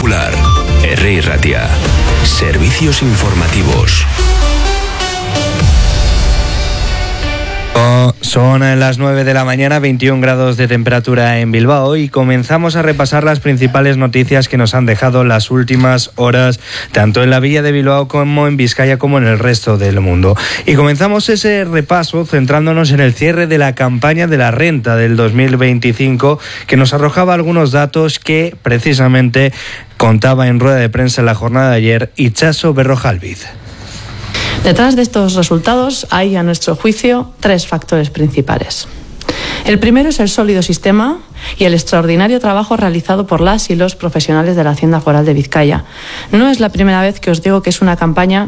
Popular, Herri Ratia. Servicios informativos. Son las 9 de la mañana, 21 grados de temperatura en Bilbao, y comenzamos a repasar las principales noticias que nos han dejado las últimas horas, tanto en la villa de Bilbao como en Vizcaya como en el resto del mundo. Y comenzamos ese repaso centrándonos en el cierre de la campaña de la renta del 2025, que nos arrojaba algunos datos que precisamente contaba en rueda de prensa en la jornada de ayer Itxaso Berrojalbiz. Detrás de estos resultados hay, a nuestro juicio, tres factores principales. El primero es el sólido sistema y el extraordinario trabajo realizado por las y los profesionales de la Hacienda Foral de Vizcaya. No es la primera vez que os digo que es una campaña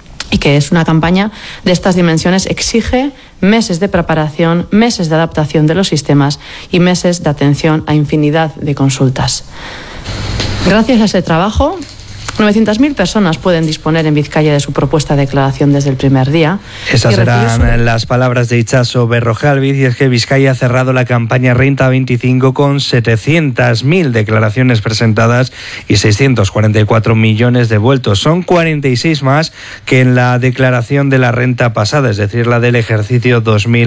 de estas dimensiones exige meses de preparación, meses de adaptación de los sistemas y meses de atención a infinidad de consultas. Gracias a ese trabajo, 900.000 personas pueden disponer en Vizcaya de su propuesta de declaración desde el primer día. Esas eran las palabras de Itxaso Berrojalbiz, y es que Vizcaya ha cerrado la campaña Renta 25 con 700.000 declaraciones presentadas y 644 millones devueltos. Son 46 más que en la declaración de la renta pasada, es decir, la del ejercicio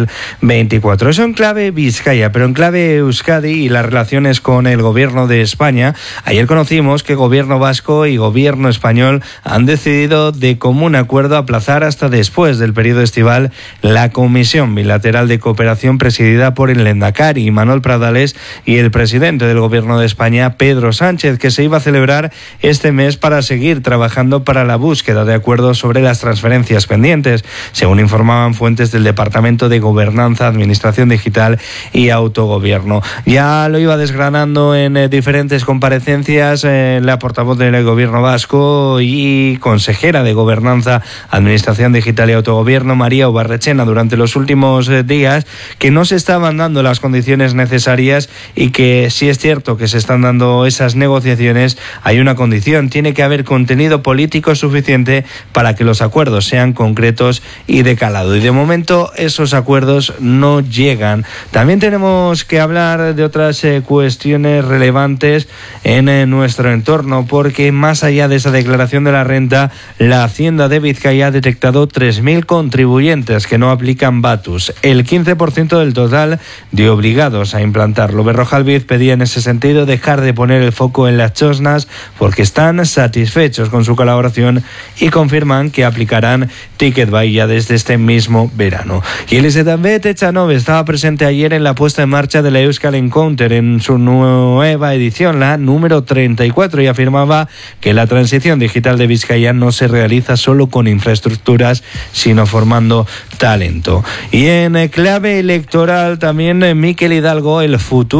2024. Eso en clave Vizcaya, pero en clave Euskadi y las relaciones con el gobierno de España. Ayer conocimos que gobierno vasco y gobierno español han decidido de común acuerdo aplazar hasta después del periodo estival la Comisión Bilateral de Cooperación presidida por el Lehendakari Manuel Pradales y el presidente del Gobierno de España, Pedro Sánchez, que se iba a celebrar este mes para seguir trabajando para la búsqueda de acuerdos sobre las transferencias pendientes, según informaban fuentes del Departamento de Gobernanza, Administración Digital y Autogobierno. Ya lo iba desgranando en diferentes comparecencias la portavoz del Gobierno vasco y consejera de Gobernanza, Administración Digital y Autogobierno, María Ubarrechena, durante los últimos días, que no se estaban dando las condiciones necesarias y que sí es cierto que se están dando esas negociaciones. Hay una condición: tiene que haber contenido político suficiente para que los acuerdos sean concretos y de calado, y de momento esos acuerdos no llegan. También tenemos que hablar de otras cuestiones relevantes en nuestro entorno, porque más allá de esa declaración de la renta, la Hacienda de Vizcaya ha detectado 3.000 contribuyentes que no aplican Batus, el 15% del total de obligados a implantarlo. Berrojalbiz pedía en ese sentido dejar de poner el foco en las chosnas porque están satisfechos con su colaboración y confirman que aplicarán Ticket Buy ya desde este mismo verano. Y Elisabeth Echanove estaba presente ayer en la puesta en marcha de la Euskal Encounter en su nueva edición, la número 34, y afirmaba que la transición digital de Vizcaya no se realiza solo con infraestructuras, sino formando talento. Y en clave electoral también Mikel Hidalgo, el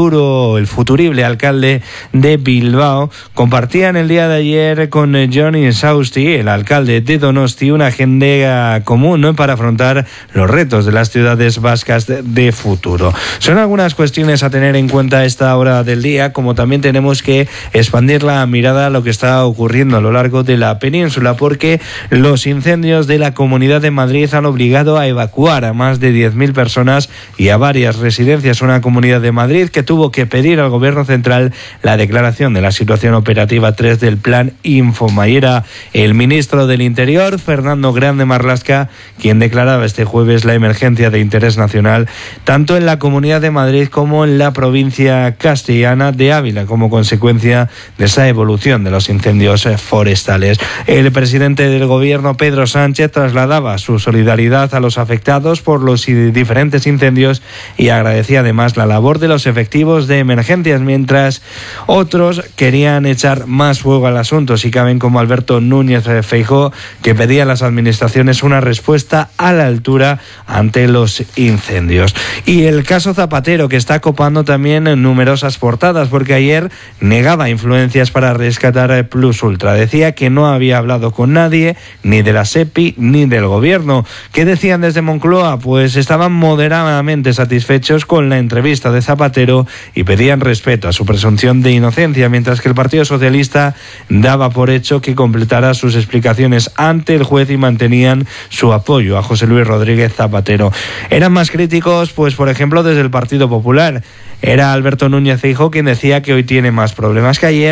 futurible alcalde de Bilbao, compartía en el día de ayer con Johnny Sausti, el alcalde de Donosti, una agenda común, ¿no?, para afrontar los retos de las ciudades vascas de futuro. Son algunas cuestiones a tener en cuenta a esta hora del día, como también tenemos que expandir la mirada a lo que está ocurriendo a lo largo de la península, porque los incendios de la Comunidad de Madrid han obligado a evacuar a más de 10.000 personas y a varias residencias. Una Comunidad de Madrid que tuvo que pedir al Gobierno central la declaración de la situación operativa 3 del Plan Infoma. Y era el ministro del Interior, Fernando Grande Marlaska, quien declaraba este jueves la emergencia de interés nacional tanto en la Comunidad de Madrid como en la provincia castellana de Ávila, como consecuencia de esa evolución de los incendios forestales. El presidente del Gobierno, Pedro Sánchez, trasladaba su solidaridad a los afectados por los diferentes incendios y agradecía además la labor de los efectivos de emergencias, mientras otros querían echar más fuego al asunto, si caben, como Alberto Núñez Feijóo, que pedía a las administraciones una respuesta a la altura ante los incendios. Y el caso Zapatero, que está copando también numerosas portadas, porque ayer negaba influencias para rescatar Plus Ultra. Decía que no había hablado con nadie, ni de la SEPI ni del Gobierno. ¿Qué decían desde Moncloa? Pues estaban moderadamente satisfechos con la entrevista de Zapatero y pedían respeto a su presunción de inocencia, mientras que el Partido Socialista daba por hecho que completara sus explicaciones ante el juez y mantenían su apoyo a José Luis Rodríguez Zapatero. Eran más críticos, pues por ejemplo, desde el Partido Popular. Era Alberto Núñez Feijóo quien decía que hoy tiene más problemas que ayer.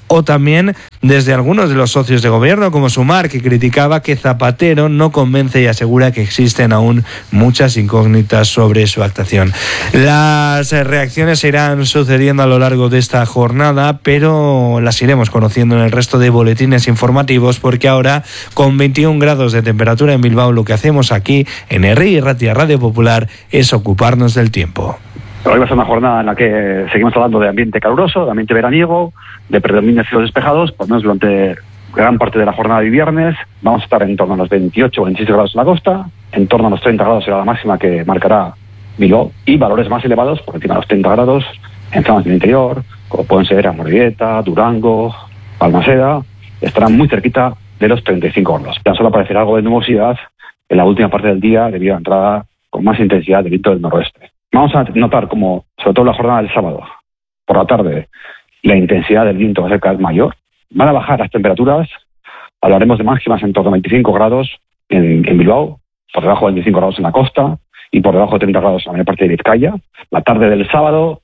O también desde algunos de los socios de gobierno, como Sumar, que criticaba que Zapatero no convence y asegura que existen aún muchas incógnitas sobre su actuación. Las reacciones se irán sucediendo a lo largo de esta jornada, pero las iremos conociendo en el resto de boletines informativos, porque ahora, con 21 grados de temperatura en Bilbao, lo que hacemos aquí en RI Ratia Radio Popular es ocuparnos del tiempo. Hoy va a ser una jornada en la que seguimos hablando de ambiente caluroso, de ambiente veraniego, de predominio de cielos despejados, por lo menos durante gran parte de la jornada de viernes. Vamos a estar en torno a los 28 o 26 grados en la costa, en torno a los 30 grados será la máxima que marcará Bilbao, y valores más elevados, por encima de los 30 grados, en zonas del interior, como pueden ser Amorebieta, Durango, Balmaseda, estarán muy cerquita de los 35 grados. Tan solo aparecerá algo de nubosidad en la última parte del día debido a la entrada con más intensidad del viento del noroeste. Vamos a notar como, sobre todo en la jornada del sábado, por la tarde, la intensidad del viento va a ser cada vez mayor. Van a bajar las temperaturas, hablaremos de máximas en torno a 25 grados en Bilbao, por debajo de 25 grados en la costa y por debajo de 30 grados en la mayor parte de Vizcaya. La tarde del sábado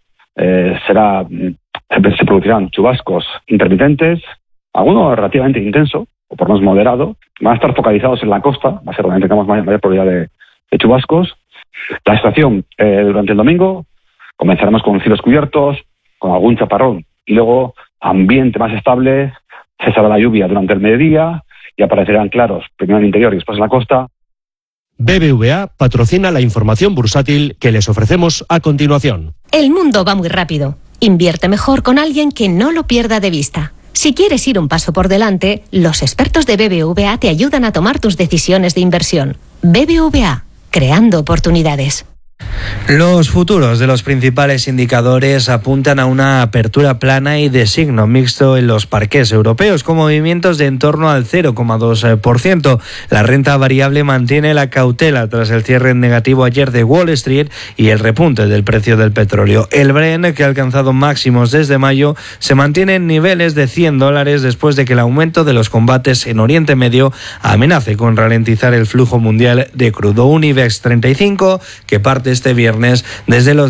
se producirán chubascos intermitentes, algunos relativamente intenso, o por lo menos moderado. Van a estar focalizados en la costa, va a ser donde tengamos mayor probabilidad de chubascos. La estación durante el domingo comenzaremos con cielos cubiertos, con algún chaparrón, y luego ambiente más estable, cesará la lluvia durante el mediodía y aparecerán claros, primero en el interior y después en la costa. BBVA patrocina la información bursátil que les ofrecemos a continuación. El mundo va muy rápido. Invierte mejor con alguien que no lo pierda de vista. Si quieres ir un paso por delante, los expertos de BBVA te ayudan a tomar tus decisiones de inversión. BBVA, creando oportunidades. Los futuros de los principales indicadores apuntan a una apertura plana y de signo mixto en los parques europeos, con movimientos de en torno al 0,2%. La renta variable mantiene la cautela tras el cierre en negativo ayer de Wall Street y el repunte del precio del petróleo. El Brent, que ha alcanzado máximos desde mayo, se mantiene en niveles de $100 después de que el aumento de los combates en Oriente Medio amenace con ralentizar el flujo mundial de crudo. Un IBEX 35 que parte este viernes desde los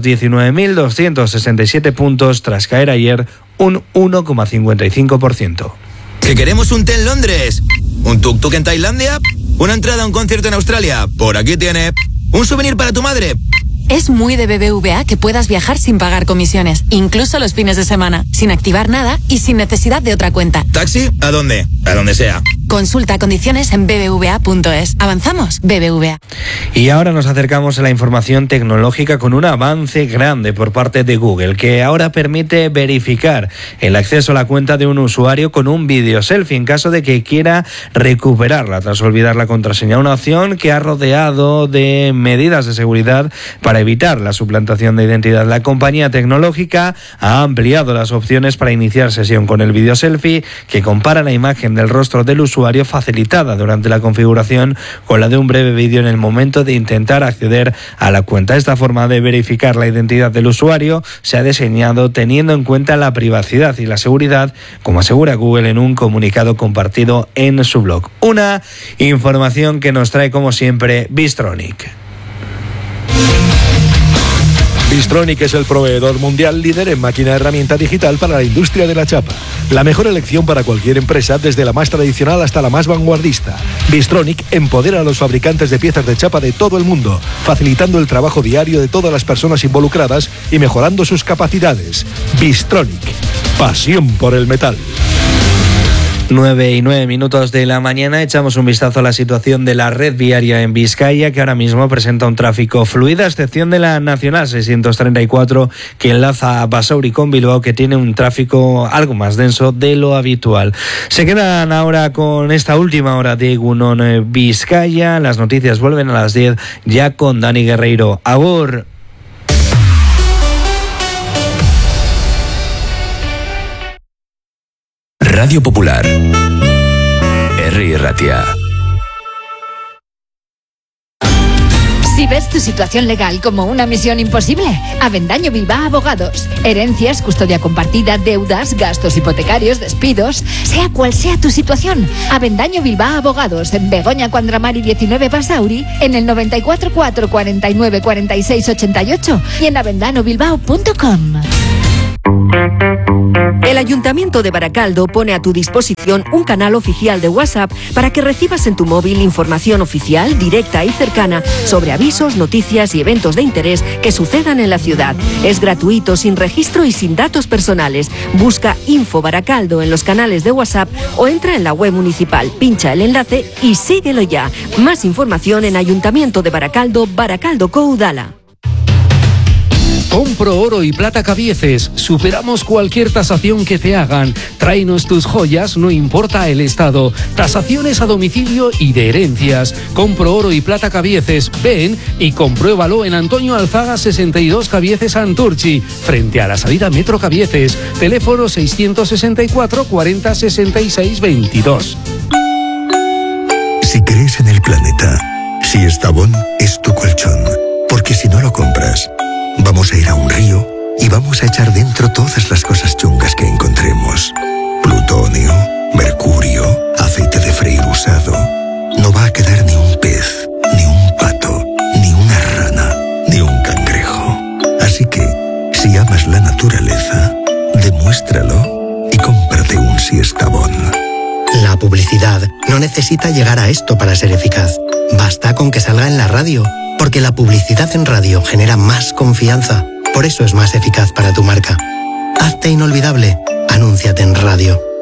19.267 puntos tras caer ayer un 1,55%. ¿Que queremos un té en Londres? ¿Un tuk-tuk en Tailandia? ¿Una entrada a un concierto en Australia? Por aquí tiene. ¿Un souvenir para tu madre? Es muy de BBVA que puedas viajar sin pagar comisiones, incluso los fines de semana, sin activar nada y sin necesidad de otra cuenta. ¿Taxi? ¿A dónde? A donde sea. Consulta condiciones en bbva.es. Avanzamos, BBVA. Y ahora nos acercamos a la información tecnológica con un avance grande por parte de Google, que ahora permite verificar el acceso a la cuenta de un usuario con un video selfie en caso de que quiera recuperarla tras olvidar la contraseña. Una opción que ha rodeado de medidas de seguridad para evitar la suplantación de identidad. La compañía tecnológica ha ampliado las opciones para iniciar sesión con el video selfie, que compara la imagen del rostro del usuario facilitada durante la configuración con la de un breve vídeo en el momento de intentar acceder a la cuenta. Esta forma de verificar la identidad del usuario se ha diseñado teniendo en cuenta la privacidad y la seguridad, como asegura Google en un comunicado compartido en su blog. Una información que nos trae, como siempre, Bystronic. Bystronic es el proveedor mundial líder en máquina herramienta digital para la industria de la chapa. La mejor elección para cualquier empresa, desde la más tradicional hasta la más vanguardista. Bystronic empodera a los fabricantes de piezas de chapa de todo el mundo, facilitando el trabajo diario de todas las personas involucradas y mejorando sus capacidades. Bystronic, pasión por el metal. 9:09 de la mañana, echamos un vistazo a la situación de la red viaria en Vizcaya, que ahora mismo presenta un tráfico fluido, a excepción de la Nacional 634, que enlaza a Basauri con Bilbao, que tiene un tráfico algo más denso de lo habitual. Se quedan ahora con esta última hora de Egunon Vizcaya. Las noticias vuelven a las 10, ya con Dani Guerreiro. Agur. Radio Popular, RI Ratia. Si ves tu situación legal como una misión imposible, Avendaño Bilbao Abogados. Herencias, custodia compartida, deudas, gastos hipotecarios, despidos, sea cual sea tu situación. Avendaño Bilbao Abogados, en Begoña Cuandramari 19 Basauri, en el 94 4 49 46 88 y en avendanobilbao.com. El Ayuntamiento de Baracaldo pone a tu disposición un canal oficial de WhatsApp para que recibas en tu móvil información oficial, directa y cercana sobre avisos, noticias y eventos de interés que sucedan en la ciudad. Es gratuito, sin registro y sin datos personales. Busca Info Baracaldo en los canales de WhatsApp o entra en la web municipal, pincha el enlace y síguelo ya. Más información en Ayuntamiento de Baracaldo, Baracaldo Coudala. Compro Oro y Plata Cabieces. Superamos cualquier tasación que te hagan. Tráenos tus joyas, no importa el estado. Tasaciones a domicilio y de herencias. Compro Oro y Plata Cabieces. Ven y compruébalo en Antonio Alzaga 62 Cabieces Santurchi, frente a la salida Metro Cabieces. Teléfono 664 40 66 22. Si crees en el planeta, Siestabón es tu colchón. Porque si no lo compras, vamos a ir a un río y vamos a echar dentro todas las cosas chungas que encontremos. Plutonio, mercurio, aceite de freír usado. No va a quedar ni un pez, ni un pato, ni una rana, ni un cangrejo. Así que, si amas la naturaleza, demuéstralo y cómprate un Siestabón. La publicidad no necesita llegar a esto para ser eficaz. Basta con que salga en la radio. Porque la publicidad en radio genera más confianza. Por eso es más eficaz para tu marca. Hazte inolvidable. Anúnciate en radio.